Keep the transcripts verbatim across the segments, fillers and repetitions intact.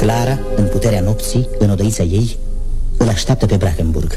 Clara, în puterea nopții, în odăița ei, îl așteaptă pe Brackenburg.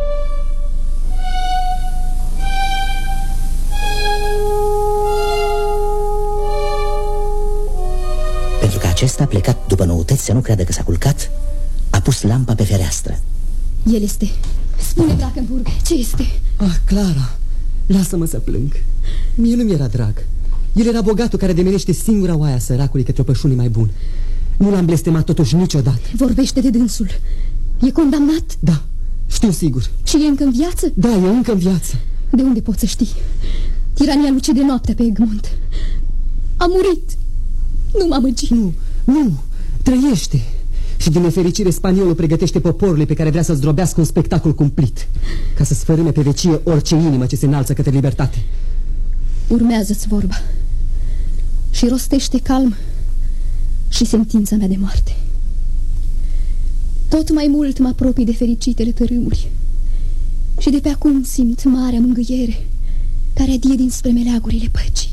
Pentru că acesta, plecat după noutăți să nu creadă că s-a culcat, a pus lampa pe fereastră. El este. Spune, Brackenburg, ce este? Ah, Clara, lasă-mă să plâng. Mie nu mi-era drag. El era bogatul care demenește singura oaia săracului către o pășune mai bun. Nu l-am blestemat totuși niciodată. Vorbește de dânsul. E condamnat? Da, știu sigur. Și e încă în viață? Da, e încă în viață. De unde poți să știi? Tirania lucide noaptea pe Egmont. A murit. Nu m-a măgit. Nu, nu, trăiește. Și din nefericire spaniolul pregătește poporului pe care vrea să zdrobească un spectacol cumplit, ca să sfărâme pe vecie orice inimă ce se înalță către libertate. Urmează-ți vorba și rostește calm și sentința mea de moarte. Tot mai mult mă apropii de fericitele tărâmuri și de pe acum simt marea mângâiere care adie dinspre meleagurile păcii.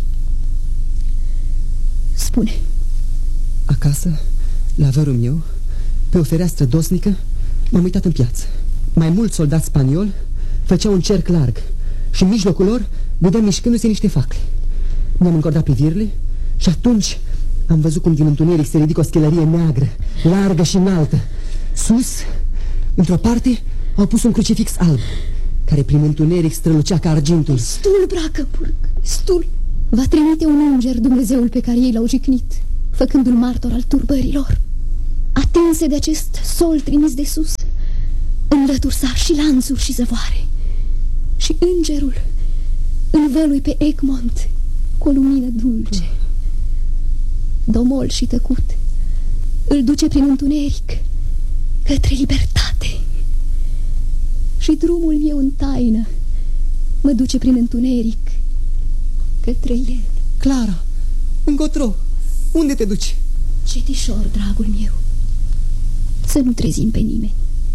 Spune. Acasă, la vărul meu, pe o fereastră dosnică, m-am uitat în piață. Mai mulți soldați spanioli făceau un cerc larg și în mijlocul lor vedeam mișcându-se niște facle. Mi-am încordat privirile și atunci am văzut cum din întuneric se ridică o schelărie neagră, largă și înaltă. Sus, într-o parte, au pus un crucifix alb, care prin întuneric strălucea ca argintul. Stul, Brackenburg, stul. Va trimite un înger Dumnezeul pe care ei l-au jicnit, făcându-l martor al turbărilor. Atinse de acest sol trimis de sus, înlături sar și lanțuri și zăvoare. Și îngerul învălui pe Egmont cu o lumină dulce. Domol și tăcut îl duce prin întuneric către libertate. Și drumul meu în taină mă duce prin întuneric către el. Clara, încotro, unde te duci? Cetișor, dragul meu, să nu trezim pe nimeni,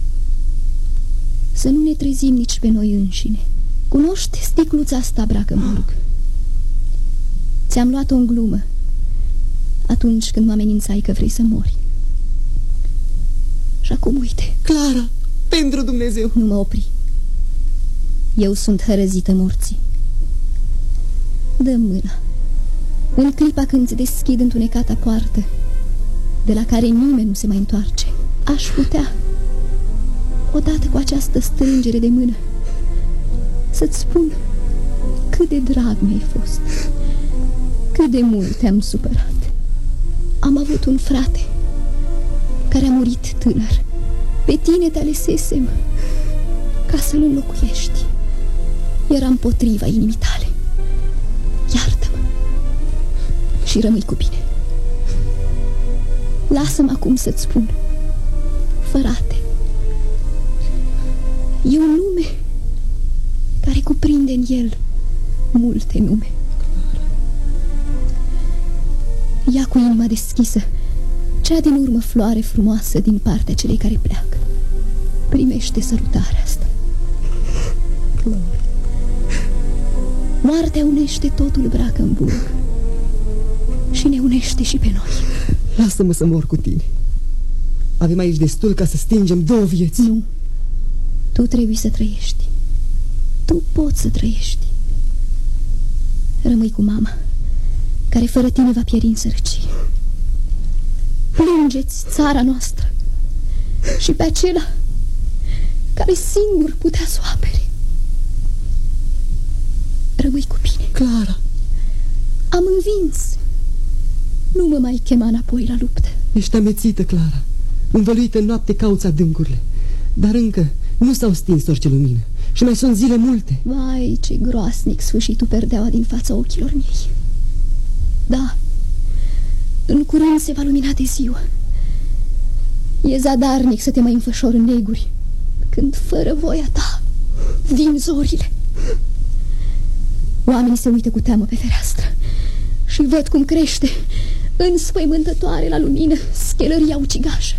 să nu ne trezim nici pe noi înșine. Cunoști sticluța asta, Brackenburg? Ți-am luat-o în glumă atunci când mă amenințai că vrei să mori. Și acum uite. Clara, pentru Dumnezeu! Nu mă opri. Eu sunt hărăzită morții. Dă mâna. În clipa când îți deschid întunecata poartă, de la care nimeni nu se mai întoarce, aș putea, odată cu această strângere de mână, să-ți spun cât de drag mi-ai fost, cât de mult te-am supărat. Am avut un frate care a murit tânăr. Pe tine te alesesem ca să-l înlocuiești. Era împotriva inimii tale. Iartă-mă și rămâi cu bine. Lasă-mă acum să-ți spun, frate, e un nume care cuprinde în el multe nume. Ia cu inima deschisă cea din urmă floare frumoasă din partea celei care pleacă. Primește sărutarea asta. Moartea unește totul, Brackenburg, și ne unește și pe noi. Lasă-mă să mor cu tine. Avem aici destul ca să stingem două vieți. Nu, tu trebuie să trăiești. Tu poți să trăiești. Rămâi cu mama, care fără tine va pieri în sărăcie. Plângeți țara noastră și pe acela care singur putea să o apere. Rămâi cu bine. Clara, am învins. Nu mă mai chema înapoi la luptă. Ești amețită, Clara. Învăluită în noapte cauți adâncurile, dar încă nu s-au stins orice lumină și mai sunt zile multe. Vai, ce groasnic sfârșitul perdeaua din fața ochilor mei. Da, în curând se va lumina de ziua. E zadarnic să te mai înfășori în neguri, când fără voia ta vin zorile. Oamenii se uită cu teamă pe fereastră și văd cum crește înspăimântătoare la lumină schelăria ucigașă.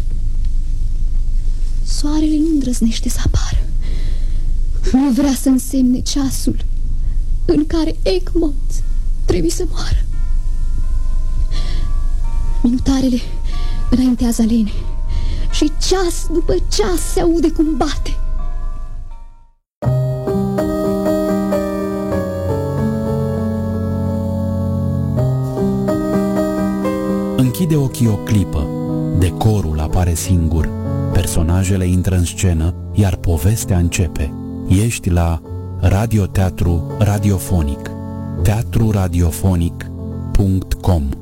Soarele nu îndrăznește să apară. Nu vrea să însemne ceasul în care Egmont trebuie să moară. Minutarele Înaintează alene și ceas după ceas se aude cum bate. Închide ochii o clipă, decorul apare singur, personajele intră în scenă, iar povestea începe. Ești la radioteatru radiofonic, teatru radiofonic punct com.